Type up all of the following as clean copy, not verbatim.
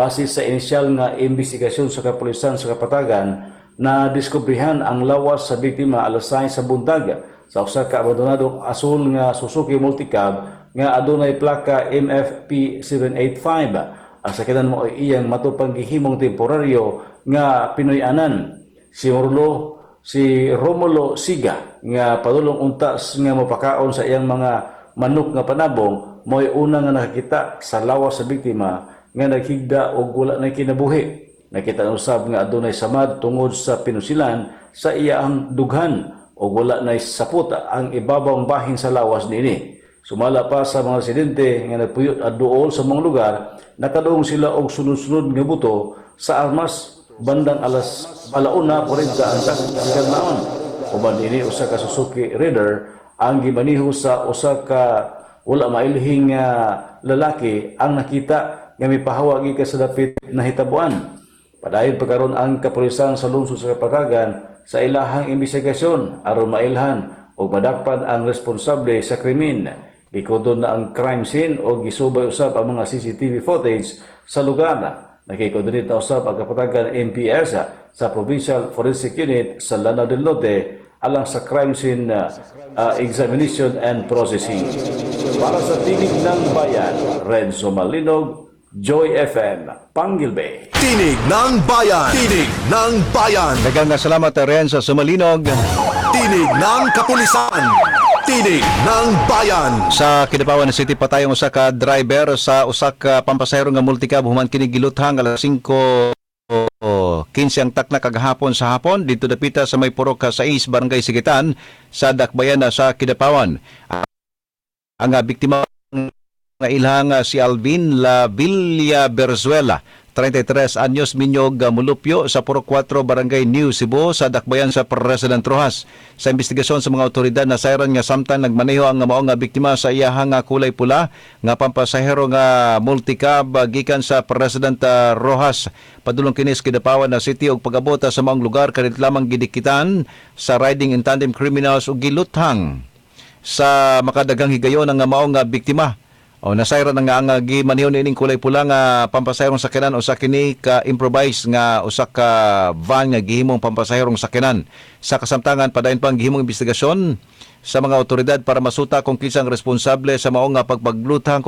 base sa inisyal nga investigasyon sa kapulisan sa Kapatagan na diskubrihan ang lawas sa biktima alas 6 sa buntag sa usa ka abandonadong asul nga Suzuki Multicab nga adunay plaka MFP 785. Ang sakyanan mo ay iyang matupang gihimong temporaryo nga Pinoy-anan. Si Romulo Siga nga padulong untas nga mapakaon sa iyang mga manok nga panabong mo'y una nga nakakita sa lawas sa biktima nga naghigda og wala na kinabuhi. Nakita usab nga adunay samad tungod sa pinusilan sa iyang dughan o wala na sapot ang ibabawang bahin sa lawas niini. Sumala pa sa mga residente nga nagpuyot adtuol sa mga lugar, nakadung sila og sunod-sunod nga buto sa armas bandang alas 1:40 ang kasagnaon. Uban ini usa ka Suzuki Raider ang gimaniho sa usa ka wala mailhing lalaki ang nakita nga mipahawag ka sa dapit na hitabuan. Padayon pagkaron ang kapulisan sa lungsod sa Kapatagan sa ilahang investigasyon aron mailhan o madakpan ang responsable sa krimen. Gikudon na ang crime scene o gisubay usab ang mga CCTV footage sa lugar. Nakikondinit na usab ang Kapatagan MPS sa Provincial Forensic Unit sa Lanao del Norte alang sa crime scene examination and processing. Para sa Tinig ng Bayan, Renzo Malinog, Joy FM, Pangilbe. Tinig ng Bayan! Tinig ng Bayan! Daghang salamat Renzo Sumalinog. Tinig ng Kapulisan! Tinig ng Bayan! Sa Kidapawan City patayong usa ka driver sa usa ka pampasahero nga multicab human kini giluthang alas 5:15 ang takna kagahapon sa hapon dito dapita sa may purok sa East Barangay Sigitan sa Dakbayan sa Kidapawan. Ang biktima nga ilhang si Alvin La Villa Berzuela, 33 anyos, minyog mulupyo sa Purok 4 Barangay New Cebu sa Dakbayan sa President Rojas. Sa investigasyon sa mga otoridad na sayran nga samtang nagmaneho ang mao nga biktima sa iyahang kulay pula nga pampasahero nga multicab gikan sa President Rojas. Padulong kinis Kidapawan na City og pag-abot sa maong lugar kadit lamang gidikitan sa riding in tandem criminals ug giluthang sa makadagang higayon ang mao nga biktima. O nasayran nga ang gimanihon ining kulay pula nga pampasahirong sakyanan usa kini ka improvise nga usa ka van nga gihimong pampasahirong sakyanan. Sa kasamtangan padayon pang gihimong investigasyon sa mga otoridad para masuta kung kinsang responsable sa maong nga pagpaglutang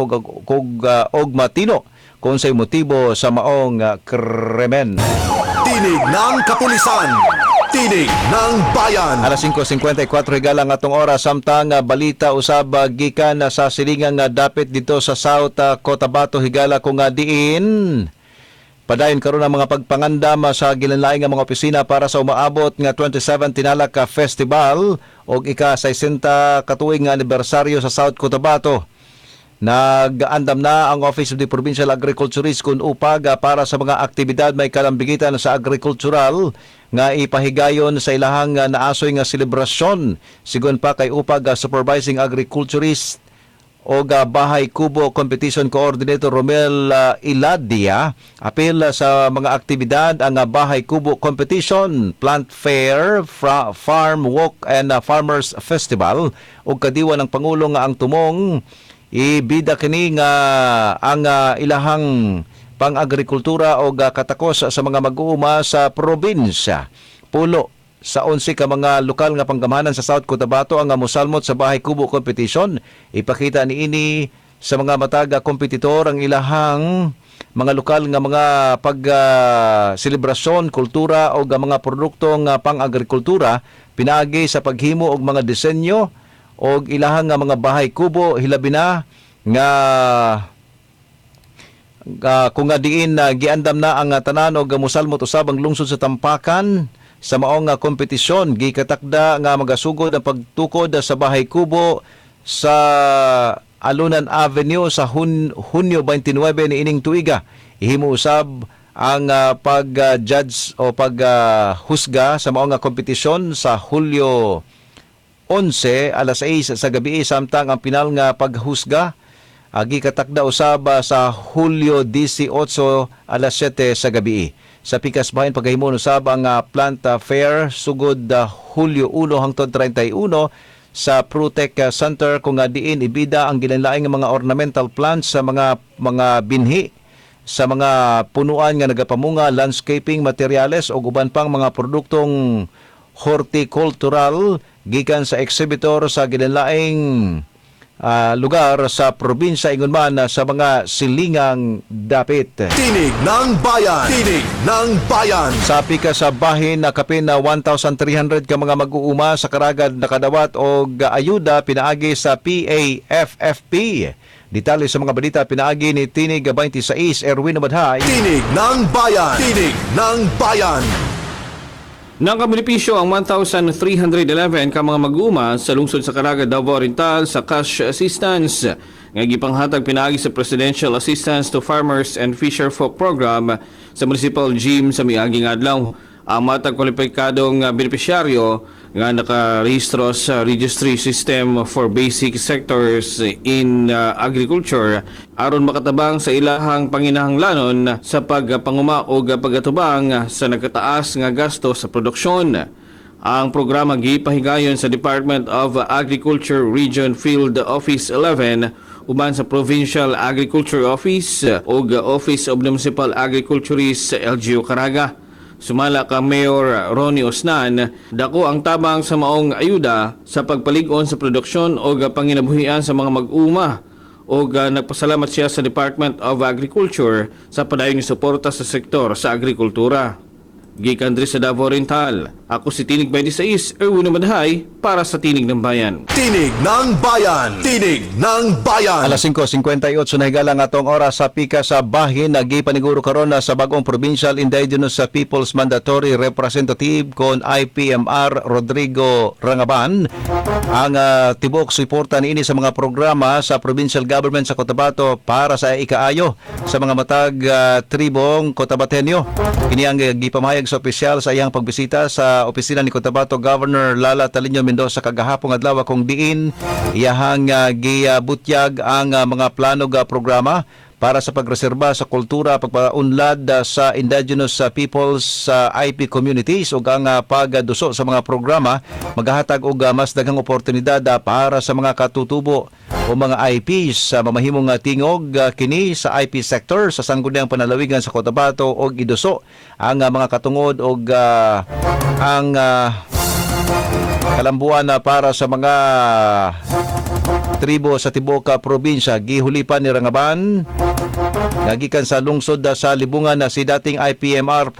og matino kung say motibo sa maong krimen. Tinig ng Kapulisan! Tinig ng Bayan! Alas 5:54 higala nga atong oras samtang balita usab gikan sa silingang dapit dito sa South Cotabato higala kung diin padayon karon ang mga pagpangandam sa gilinlaing nga mga opisina para sa umaabot nga 27 Tinalak Festival og ika-60 katuig nga anibersaryo sa South Cotabato. Nag-andam na ang Office of the Provincial Agriculturist kun upag para sa mga aktibidad may kalambigitan sa agricultural nga ipahigayon sa ilahang naasoy nga selebrasyon. Sigon pa kay upag Supervising Agriculturist o Bahay Kubo Competition Coordinator Romel Iladia apil sa mga aktibidad ang Bahay Kubo Competition, Plant Fair, Farm Walk and Farmers Festival ug kadiwa ng Pangulo nga ang tumong ibida kini nga ang ilahang pang-agrikultura o katakos sa mga mag-uuma sa probinsya. Pulo sa 11 ka mga lokal nga panggamahanan sa South Cotabato ang mosalmot sa Bahay Kubo Competition. Ipakita niini sa mga mataga kompetitor ang ilahang mga lokal nga mga pag-selebrasyon, kultura o mga produkto nga pang-agrikultura pinaagi sa paghimo og mga disenyo og ilahang nga mga bahay kubo hilabi na nga kung nga diin giandam na ang tanan og mosalmot usab ang lungsod sa Tampakan sa maong kompetisyon gikatakda nga magasugod ang pagtukod sa bahay kubo sa Alunan Avenue sa Hunyo 29 niining tuiga. Ihimo usab ang pag-judge o pag-husga sa maong kompetisyon sa Hulyo 11 alas 6 sa gabi samtang ang pinal nga paghusga gikatakda usab sa Hulyo 18 alas 7 sa gabi. Sa pikas bahin paghahimon usab ang plant fair sugod Hulyo 1 hangtod 31 sa Protec Center kung diin ibida ang gilinlaing mga ornamental plants sa mga binhi sa mga punuan nga nagapamunga, landscaping materials o uban pang mga produktong horticultural gikan sa exhibitor sa ginalaing lugar sa probinsya ingon man sa mga silingang dapit. Tinig ng bayan. Tinig ng bayan. Sa pika sa bahin na kapin na 1,300 ka mga mag-uuma sa karagad nakadawat og ayuda pinaagi sa PAFFP. Detalye sa mga balita pinaagi ni Tinig 26 Erwin Abadhay. Tinig ng bayan. Tinig ng bayan. Nakabenepisyo ang 1,311 ka mga mag-uuma sa lungsod sa Caraga, Davao Oriental sa cash assistance nga gipanghatag pinaagi sa Presidential Assistance to Farmers and Fisherfolk Program sa Municipal Gym sa miaging adlaw. Ang matag kwalipikadong benepisyaryo nga nakarehistro sa Registry System for Basic Sectors in Agriculture aron makatabang sa ilahang panginahanglanon sa pagpanguma o pagatubang sa nagkataas nga gasto sa produksyon. Ang programa gipahigayon sa Department of Agriculture Region Field Office 11 uban sa Provincial Agriculture Office o Office of Municipal Agriculturist sa LGU Caraga. Sumala ka Mayor Ronnie Osnan, dako ang tabang sa maong ayuda sa pagpalig-on sa produksyon o panginabuhian sa mga mag-uma o nagpasalamat siya sa Department of Agriculture sa padayong suporta sa sektor sa agrikultura. Gikan diri sa Davao Oriental, ako si Tinig 26 Erwin Abadhay para sa Tinig ng Bayan. Tinig ng bayan. Tinig ng bayan. Alas 5:58 na higala nga atong oras sa pika sa bahin nagipaniguro karon na sa bagong Provincial Indigenous Peoples Mandatory Representative kon IPMR Rodrigo Rangaban. Ang tibok suporta niini sa mga programa sa provincial government sa Cotabato para sa ikaayo sa mga matag tribong Cotabateño. Kini ang gipamahayag sa opisyal sa iyang pagbisita sa opisina ni Cotabato Governor Lala Talino Mendoza kagahapon adlaw kung diin iyahang gibutyag ang mga plano programa para sa pagreserba sa kultura, pagpaunlad sa indigenous peoples sa IP communities ug ang pagduso sa mga programa maghahatag og mas daghang oportunidad para sa mga katutubo o mga IPs sa mamahimong tingog kini sa IP sector sa sangguniang panalawigan sa Cotabato og iduso ang mga katungod og ang kalambuan para sa mga tribo sa tibuok probinsya. Gihulipan ni Rangaban nagikan sa lungsod sa libungan na si dating IPMR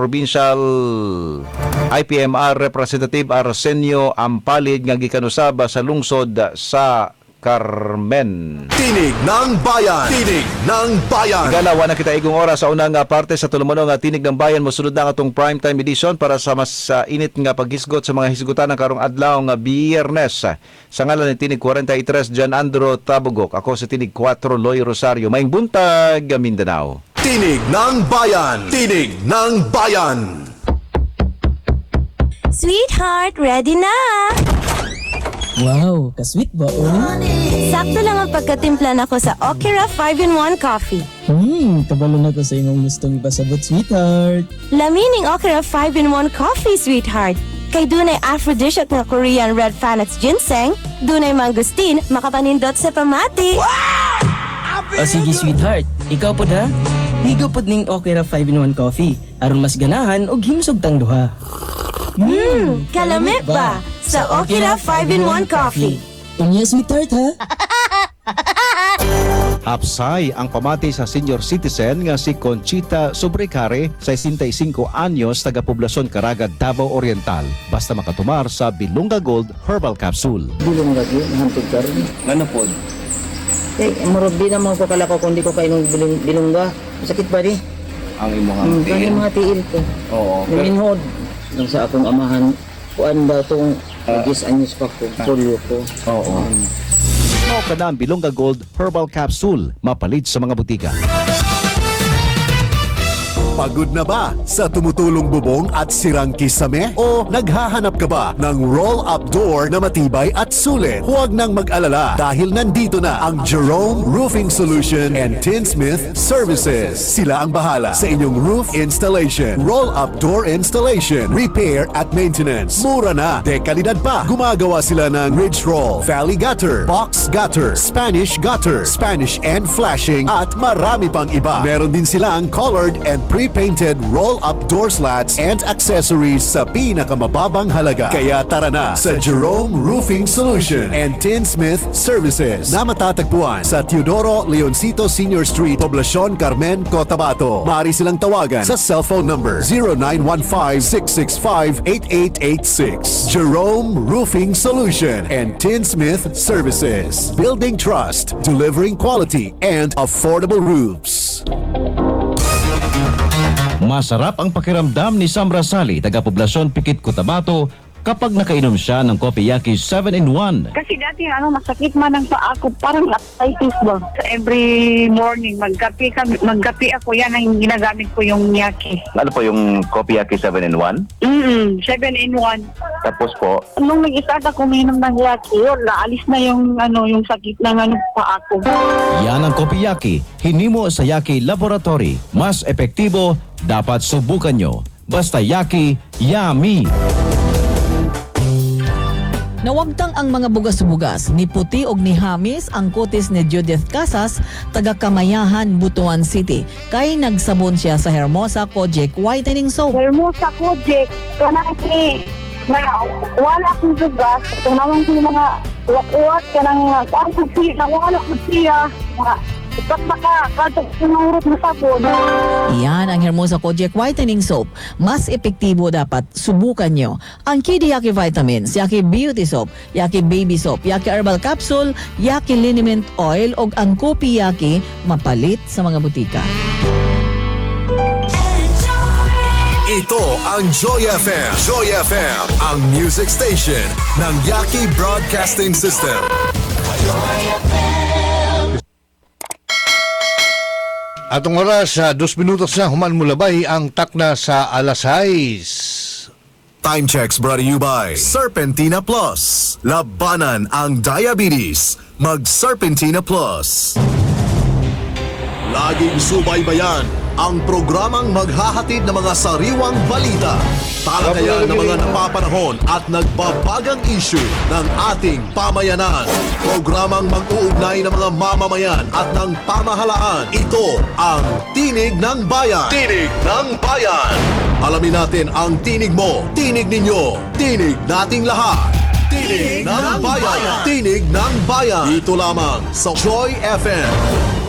Representative Arsenio Ampalid nga gikanusab sa lungsod sa Carmen. Tinig ng bayan. Tinig ng bayan. Igalawa na kita igong oras sa unang parte sa tulumanon nga Tinig ng Bayan. Mosunod na atong primetime edition para sa mas init nga paghisgot sa mga hisgutan ng karong adlaw nga Biyernes. Sa ngalan ni Tinig 43 Jan Andro Tabugok. Ako sa Tinig 4 Loy Rosario. Maing buntag Mindanao. Tinig ng bayan. Tinig ng bayan. Sweetheart, ready na! Wow, ka-sweet ba oh? Sakto lang ang pagkatimpla nako sa Okra 5-in-1 Coffee. Kabalo na ko sa imong gustong ipasabot, sweetheart. Lamining Okra 5-in-1 Coffee, sweetheart. Kay dunay aphrodisiac nga Korean red Panax ginseng, dunay mangustin, makapanindot sa pamati. O sige, sweetheart. Ikaw po da? Higo po ning Okra 5-in-1 Coffee. Aron mas ganahan og himsog tang duha. Kalamit ba? Sa Okra 5-in-1 Coffee. Unya, sweetheart ha? Hapsay ang pamati sa senior citizen nga si Conchita Sobrecare, 65 anyos, taga-poblasyon Caraga, Davao Oriental. Basta makatumar sa Bilunga Gold Herbal Capsule. Bilong lagi, hantod ka rin. Ano po? Marod din naman ko kalakaw kung di ko kainom bilungga. Sakit ba di? Ang imong Kaya mga tiil ko. Oo. Luminhod. Nang sa akong amahan, kuan ba itong 10 anyos pa ko, polio ko. Oo. Mao ka na ang Bilunga Gold Herbal Capsule, mapalit sa mga butika. Pagod na ba sa tumutulong bubong at sirang kisame? O naghahanap ka ba ng roll-up door na matibay at sulit? Huwag nang mag-alala dahil nandito na ang Jerome Roofing Solution and Tinsmith Services. Sila ang bahala sa inyong roof installation, roll-up door installation, repair at maintenance. Mura na, dekalidad pa. Gumagawa sila ng ridge roll, valley gutter, box gutter, Spanish gutter, Spanish and flashing at marami pang iba. Meron din silang colored and pre-painted roll-up door slats and accessories sa pinakamababang halaga. Kaya tara na sa Jerome Roofing Solution and Tinsmith Services na matatagpuan sa Teodoro Leoncito Senior Street, Poblacion, Carmen, Cotabato. Maaari silang tawagan sa cellphone number 0915-665-8886. Jerome Roofing Solution and Tinsmith Services. Building trust, delivering quality and affordable roofs. Masarap ang pakiramdam ni Sam Rasali, taga-Poblasyon Pikit, Cotabato, kapag nakainom siya ng Kopiyaki 7-in-1. Kasi dati masakit man ang paa ko, parang arthritis ba. Every morning magkape ako, yan ang ginagamit ko yung Yaki. Ano po yung Kopiyaki 7-in-1? 7-in-1. Tapos po, Nung nag-start ako uminom ng Yaki, naalis na yung sakit ng paa ko. Yan ang Kopiyaki, hinimo sa Yaki Laboratory. Mas epektibo, dapat subukan nyo. Basta Yaki, yummy! Nawagtang ang mga bugas-bugas ni Puti og ni Hamis ang kutis ni Judith Casas, taga Kamayahan, Butuan City. Kay nagsabon siya sa Hermosa Kojic Whitening Soap. Hermosa Kojic, kanaki, na wala akong bugas, tunawang ko yung mga wakwat, kanang wala ko siya, ipat katog sinurot na sabon. Iyan ang Hermosa Kojic Whitening Soap. Mas epektibo, dapat subukan nyo. Ang Kidi Yaki Vitamins, Yaki Beauty Soap, Yaki Baby Soap, Yaki Herbal Capsule, Yaki Liniment Oil, o ang Kopi Yaki, mapalit sa mga butika. Ito ang Joy FM. Joy FM, ang music station ng Yaki Broadcasting System. Atong oras sa 2 minutos na human mulabay ang takna sa alas 6. Time checks brought to you by Serpentina Plus. Labanan ang diabetes. Mag Serpentina Plus. Laging subaybayan ang programang maghahatid ng mga sariwang balita, talakayan ng mga napapanahon at nagbabagang issue ng ating pamayanan. Programang mag-uugnay ng mga mamamayan at ng pamahalaan. Ito ang Tinig ng Bayan. Tinig ng Bayan. Alamin natin ang tinig mo, tinig ninyo, tinig nating lahat. Tinig ng Bayan. Tinig ng Bayan. Ito lamang sa Joy FM.